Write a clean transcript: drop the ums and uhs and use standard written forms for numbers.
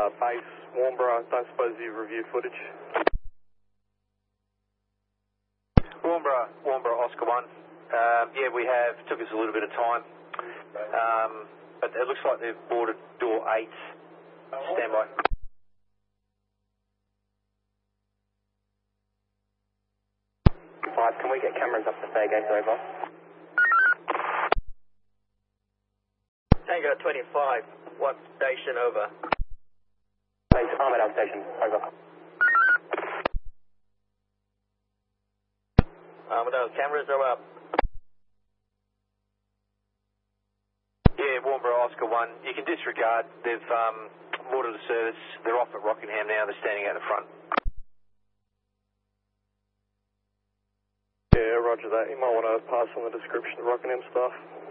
Base, Warnbro, don't suppose you've reviewed footage. Warnbro, Oscar 1. Yeah, we have. Took us a little bit of time. But it looks like they've boarded door 8. Stand by. Can we get cameras up the Fairgate over? Tango 25, what station over? Thanks, Armadale Station, over. Armadale, cameras are up. Yeah, Warnbro, Oscar 1. You can disregard. They've boarded the service. They're off at Rockingham now. They're standing out the front. Yeah, roger that. You might want to pass on the description to Rockingham staff.